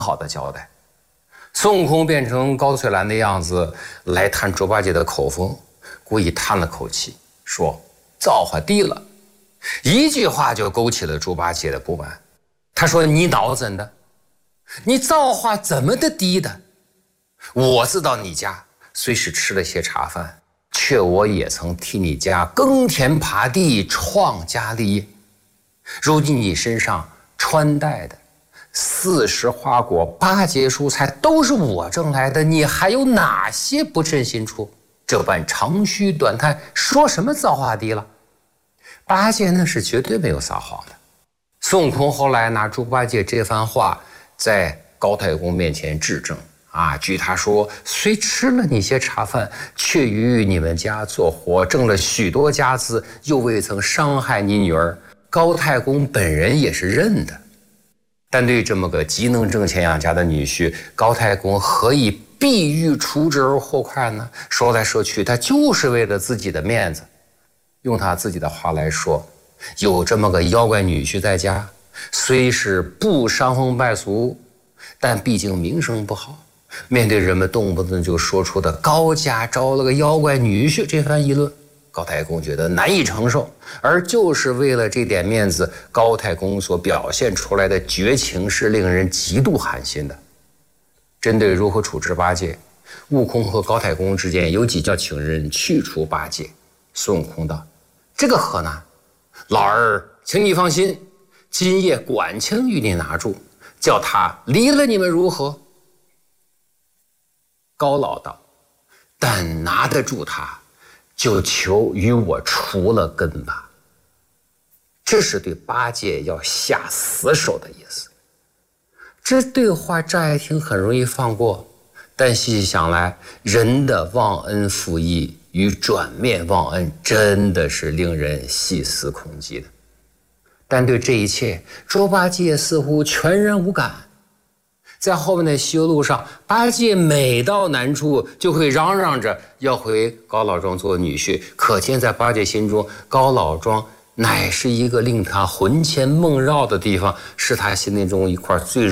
好的交代。孙悟空变成高翠兰的样子来探猪八戒的口风，故意叹了口气，说：“造化低了。”一句话就勾起了猪八戒的不满。他说：“你脑怎的？你造化怎么的低的？我自到你家，虽是吃了些茶饭，却我也曾替你家耕田耙地，创家立业。如今你身上穿戴的40花果8节蔬菜都是我挣来的，你还有哪些不称心处？这般长吁短叹，说什么造化低了？”八戒那是绝对没有撒谎的。孙悟空后来拿猪八戒这番话在高太公面前质证据他说，虽吃了你些茶饭，却于你们家做活，挣了许多家资，又未曾伤害你女儿。高太公本人也是认的。但对这么个极能挣钱养家的女婿，高太公何以必欲除之而后快呢？说来说去，他就是为了自己的面子。用他自己的话来说，有这么个妖怪女婿在家，虽是不伤风败俗，但毕竟名声不好。面对人们动不动就说出的高家招了个妖怪女婿这番议论，高太公觉得难以承受，而就是为了这点面子，高太公所表现出来的绝情是令人极度寒心的。针对如何处置八戒，悟空和高太公之间有几叫请人去除八戒。孙悟空道：“这个何难？老儿请你放心，今夜管清与你拿住，叫他离了你们如何？”高老道：“但拿得住他，就求与我除了根吧。”这是对八戒要下死手的意思。这对话乍一听很容易放过，但细细想来，人的忘恩负义与转面忘恩真的是令人细思恐极的。但对这一切，猪八戒似乎全然无感。在后面的西游路上，八戒每到难处就会嚷嚷着要回高老庄做女婿，可见在八戒心中，高老庄乃是一个令他魂牵梦绕的地方，是他心内中一块最